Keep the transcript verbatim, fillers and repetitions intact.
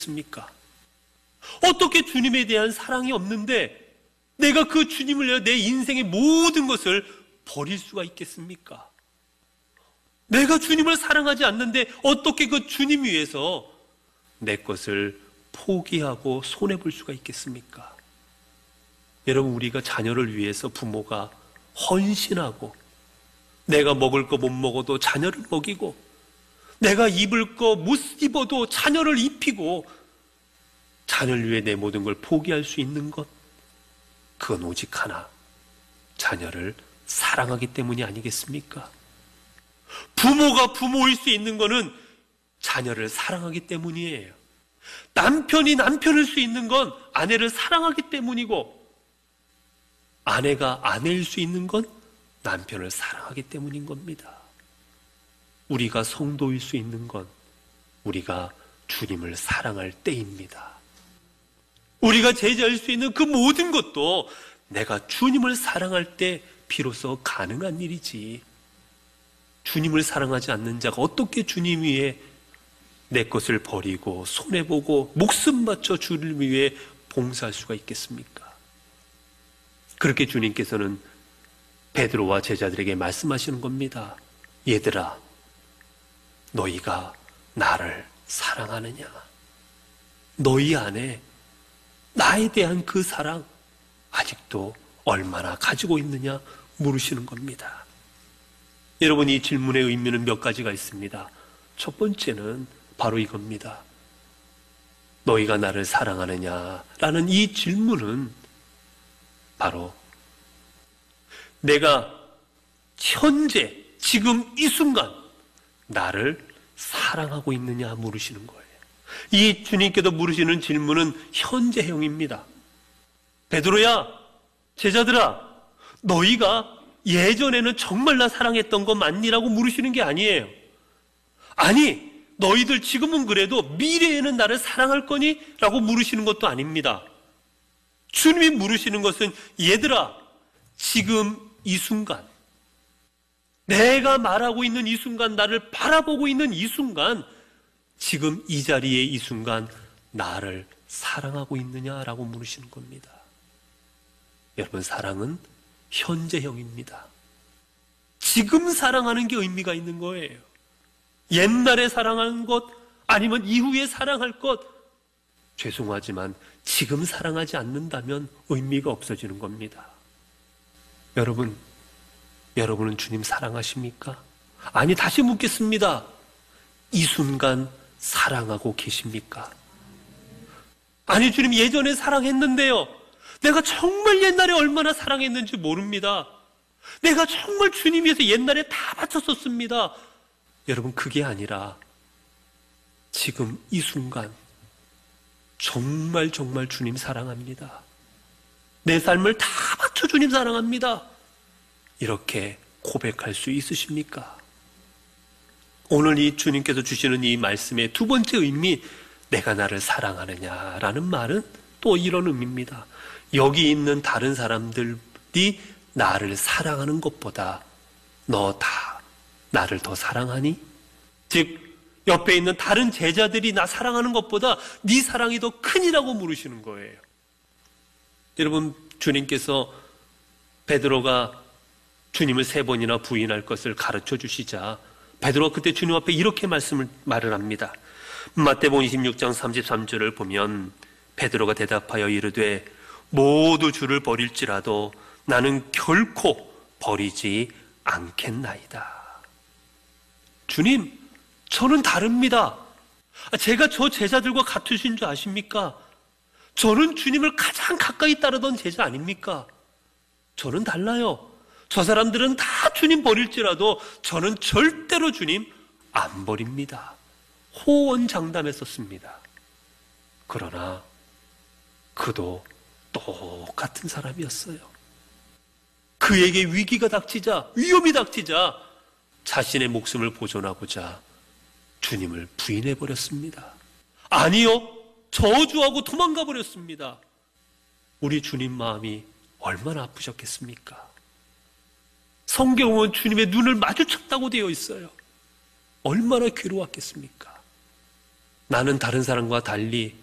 있습니까? 어떻게 주님에 대한 사랑이 없는데 내가 그 주님을 위해 내 인생의 모든 것을 버릴 수가 있겠습니까? 내가 주님을 사랑하지 않는데 어떻게 그 주님 위해서 내 것을 포기하고 손해볼 수가 있겠습니까? 여러분, 우리가 자녀를 위해서 부모가 헌신하고 내가 먹을 거 못 먹어도 자녀를 먹이고 내가 입을 거 못 입어도 자녀를 입히고 자녀를 위해 내 모든 걸 포기할 수 있는 것, 그건 오직 하나, 자녀를 사랑하기 때문이 아니겠습니까? 부모가 부모일 수 있는 것은 자녀를 사랑하기 때문이에요. 남편이 남편일 수 있는 건 아내를 사랑하기 때문이고, 아내가 아내일 수 있는 건 남편을 사랑하기 때문인 겁니다. 우리가 성도일 수 있는 건 우리가 주님을 사랑할 때입니다. 우리가 제자일 수 있는 그 모든 것도 내가 주님을 사랑할 때 비로소 가능한 일이지, 주님을 사랑하지 않는 자가 어떻게 주님 위에 내 것을 버리고 손해보고 목숨 바쳐 주를 위해 봉사할 수가 있겠습니까? 그렇게 주님께서는 베드로와 제자들에게 말씀하시는 겁니다. 얘들아, 너희가 나를 사랑하느냐? 너희 안에 나에 대한 그 사랑 아직도 얼마나 가지고 있느냐 물으시는 겁니다. 여러분, 이 질문의 의미는 몇 가지가 있습니다. 첫 번째는 바로 이겁니다. 너희가 나를 사랑하느냐라는 이 질문은 바로 내가 현재 지금 이 순간 나를 사랑하고 있느냐 물으시는 거예요. 이 주님께도 물으시는 질문은 현재형입니다. 베드로야, 제자들아, 너희가 예전에는 정말 나 사랑했던 거 맞니라고 물으시는 게 아니에요. 아니, 너희들 지금은 그래도 미래에는 나를 사랑할 거니? 라고 물으시는 것도 아닙니다. 주님이 물으시는 것은 얘들아, 지금 이 순간, 내가 말하고 있는 이 순간, 나를 바라보고 있는 이 순간, 지금 이 자리에 이 순간 나를 사랑하고 있느냐라고 물으시는 겁니다. 여러분, 사랑은 현재형입니다. 지금 사랑하는 게 의미가 있는 거예요. 옛날에 사랑하는 것, 아니면 이후에 사랑할 것, 죄송하지만 지금 사랑하지 않는다면 의미가 없어지는 겁니다. 여러분, 여러분은 주님 사랑하십니까? 아니, 다시 묻겠습니다. 이 순간 사랑하고 계십니까? 아니, 주님 예전에 사랑했는데요, 내가 정말 옛날에 얼마나 사랑했는지 모릅니다. 내가 정말 주님 위해서 옛날에 다 바쳤었습니다. 여러분, 그게 아니라 지금 이 순간 정말 정말 주님 사랑합니다. 내 삶을 다 바쳐 주님 사랑합니다. 이렇게 고백할 수 있으십니까? 오늘 이 주님께서 주시는 이 말씀의 두 번째 의미, 내가 나를 사랑하느냐라는 말은 또 이런 의미입니다. 여기 있는 다른 사람들이 나를 사랑하는 것보다 너 다 나를 더 사랑하니? 즉, 옆에 있는 다른 제자들이 나 사랑하는 것보다 네 사랑이 더 크니라고 물으시는 거예요. 여러분, 주님께서 베드로가 주님을 세 번이나 부인할 것을 가르쳐 주시자 베드로가 그때 주님 앞에 이렇게 말씀을 말을 합니다. 마태복음 이십육 장 삼십삼 절을 보면 베드로가 대답하여 이르되 모두 주를 버릴지라도 나는 결코 버리지 않겠나이다. 주님, 저는 다릅니다. 제가 저 제자들과 같으신 줄 아십니까? 저는 주님을 가장 가까이 따르던 제자 아닙니까? 저는 달라요. 저 사람들은 다 주님 버릴지라도 저는 절대로 주님 안 버립니다. 호언장담했었습니다. 그러나 그도 똑같은 사람이었어요. 그에게 위기가 닥치자, 위험이 닥치자 자신의 목숨을 보존하고자 주님을 부인해버렸습니다. 아니요, 저주하고 도망가 버렸습니다. 우리 주님 마음이 얼마나 아프셨겠습니까? 성경은 주님의 눈을 마주쳤다고 되어 있어요. 얼마나 괴로웠겠습니까? 나는 다른 사람과 달리